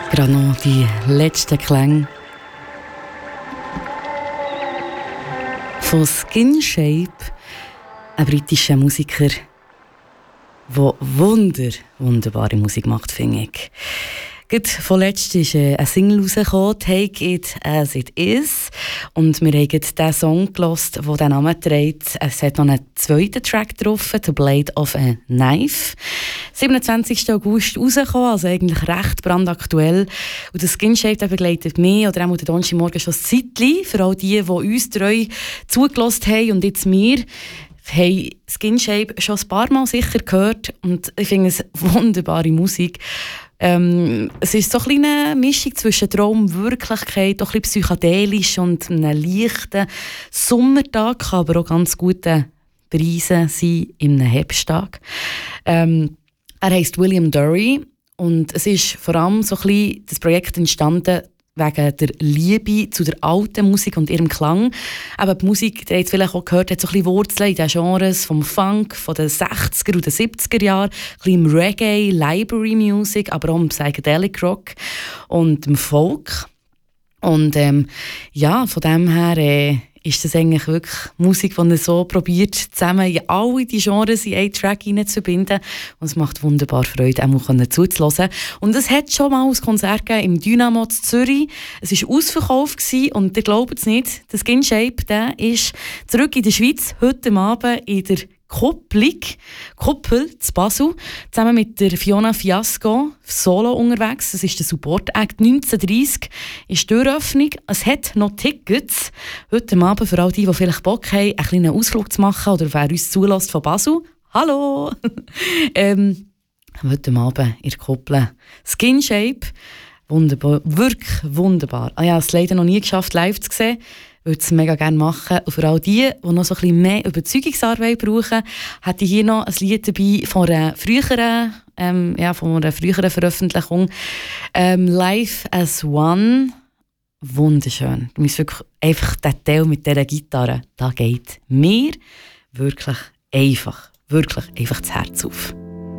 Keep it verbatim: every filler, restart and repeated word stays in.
Gerade noch die letzten Klänge von Skin Shape, ein britischer Musiker, der wunder, wunderbare Musik macht, finde ich. Gerade vorletzt ist äh, ein Single rausgekommen, «Take It As It Is». Und wir haben den Song gehört, der den Namen trägt. Es hat noch einen zweiten Track drauf, «The Blade of a Knife». siebenundzwanzigsten August rausgekommen, also eigentlich recht brandaktuell. Und das Skin Shape begleitet mich, oder auch den Donnerstagmorgen schon ein Zeitchen, für all die, die uns treu zugelassen haben und jetzt mir. Hey, Skin Shape schon ein paar Mal sicher gehört und ich finde es wunderbare Musik. Ähm, es ist so eine kleine Mischung zwischen Traum und Wirklichkeit, auch ein bisschen psychedelisch und einem leichten Sommertag, kann aber auch ganz gute Preise sein in einem Herbsttag. Ähm, er heisst William Dury und es ist vor allem so ein bisschen das Projekt entstanden wegen der Liebe zu der alten Musik und ihrem Klang. Aber die Musik, die ihr jetzt vielleicht auch gehört, hat so ein bisschen Wurzeln in den Genres vom Funk, von den sechziger und den siebziger Jahren, ein bisschen im Reggae, Library Music, aber auch im Psychedelic Rock und im Folk. Und ähm, ja, von dem her äh, ist das eigentlich wirklich Musik, die er so probiert, zusammen in alle die Genres in einen Track hineinzubinden. Und es macht wunderbar Freude, auch zuzuhören. Und es hat schon mal ein Konzert gegeben im Dynamo in Zürich. Es war ausverkauft gewesen, und ihr glaubt es nicht, das Skin Shape, der ist zurück in der Schweiz, heute Abend in der Kupplung, Kuppel zu Basel, zusammen mit der Fiona Fiasco, solo unterwegs. Das ist der Support-Act. neunzehnhundertdreissig ist die Türöffnung. Es hat noch Tickets. Heute Abend für all die, die vielleicht Bock haben, einen kleinen Ausflug zu machen oder wer uns zulässt von Basel. Hallo! ähm, heute Abend in der Kuppel. Skin Shape. Wunderbar. Wirklich wunderbar. Ah ja, es leider noch nie geschafft, live zu sehen. Ich würde es mega gerne machen. Und für all die, die noch so ein bisschen mehr Überzeugungsarbeit brauchen, hätte ich hier noch ein Lied dabei von einer früheren, ähm, ja, von einer früheren Veröffentlichung. Ähm, «Life as One». Wunderschön. Du musst wirklich einfach den Teil mit dieser Gitarre, da geht mir wirklich einfach, wirklich einfach das Herz auf.